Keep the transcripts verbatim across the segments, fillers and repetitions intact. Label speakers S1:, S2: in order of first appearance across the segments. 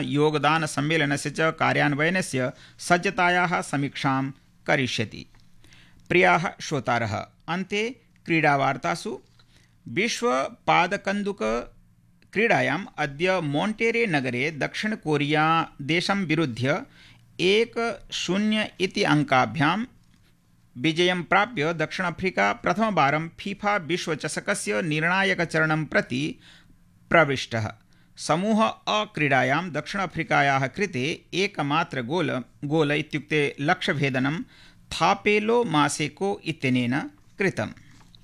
S1: योगदानसम्मेलनस्य च कार्यान्वयनस्य सज्जतायाः समीक्षां करिष्यति। प्रियाः श्रोतारः, अन्ते क्रीडावार्तासु विश्वपादकन्दुक क्रीडायाम् अद्य मोन्टेरे नगरे दक्षिणकोरिया देशं विरुध्य एक शून्य इति अङ्काभ्यां विजयं प्राप्य दक्षिण अफ्रीका प्रथमवारं फीफा विश्वचषकस्य निर्णायकचरणं प्रति प्रविष्टः। समूह अ क्रीडायां दक्षिण अफ्रीकायाः कृते एकमात्र गोल गोल इत्युक्ते लक्ष्यभेदनं थापेलो मासेको इत्यनेन कृतम्।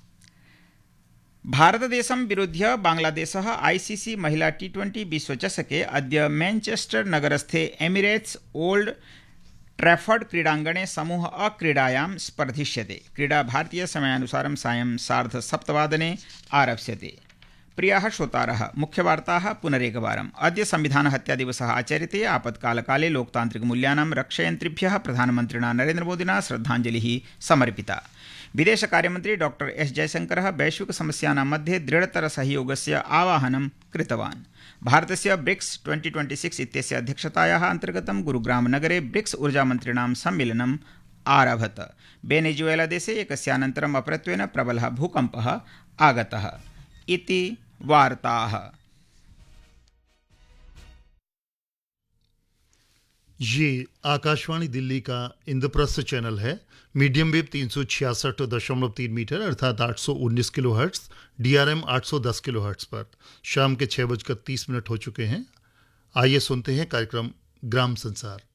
S1: भारतदेशं विरुध्य बांग्लादेशः आईसीसी महिला टी ट्वेंटी विश्वचषके अद्य मैनचेस्टर नगरस्थे एमिरेट्स ओल्ड ट्रैफर्ड क्रीडाङ्गणे समूह अ क्रीडायां स्पर्धिष्यते। क्रीडा भारतीय समयानुसारं सायं सार्धसप्तवादने आरप्स्यते। प्रियाः श्रोतारः, मुख्यवार्ताः पुनरेकवारम्। अद्य संविधानहत्यादिवसः आचर्यते। आपत्कालकाले लोकतान्त्रिकमूल्यानां रक्षयन्त्रिभ्यः प्रधानमन्त्रिणा नरेन्द्रमोदिना श्रद्धाञ्जलिः समर्पिता। विदेशकार्यमन्त्री डॉक्टर एस जयशंकरः वैश्विकसमस्यानां मध्ये दृढतरसहयोगस्य आवाहनं कृतवान्। भारतस्य ब्रिक्स ट्वेंटी ट्वेंटी सिक्स इत्यस्य अध्यक्षतायाः अन्तर्गतं गुरुग्रामनगरे ब्रिक्स ऊर्जामन्त्रिणां सम्मेलनम् आरभत। वेनेजुएलादेशे एकस्यानन्तरम् अपरत्वेन प्रबलः भूकम्पः आगतः इति वार्ताः।
S2: ये आकाशवाणी दिल्ली का इंद्रप्रस्थ चैनल है। मीडियम वेव तीन सौ छियासठ दशमलव तीन मीटर अर्थात आठ सौ उन्नीस किलो हर्ट्स, डीआरएम आठ सौ दस किलो हर्ट्स पर शाम के छः बजकर तीस मिनट हो चुके हैं। आइए सुनते हैं कार्यक्रम ग्राम संसार।